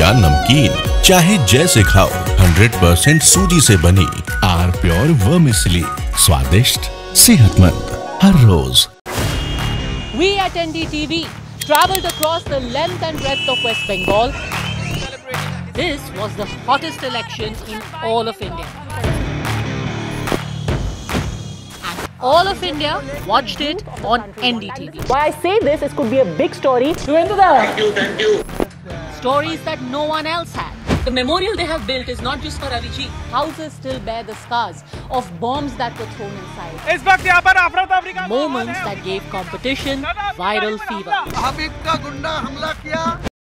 या नमकीन, चाहे जैसे खाओ, 100% सूजी से बनी आर प्योर वर्मिसेली, स्वादिष्ट, सेहतमंद हर रोज। We at NDTV traveled across the length and breadth of West Bengal. This was the hottest election in all of India. And all of India watched it on NDTV. Why I say this, it could be a big story. Thank you. Stories that no one else had. The memorial they have built is not just for Avicii. Houses still bear the scars of bombs that were thrown inside. इस वक्त यहाँ पर अफरा-तफरी का Moments that gave competition viral fever. हबीब का गुंडा हमला किया।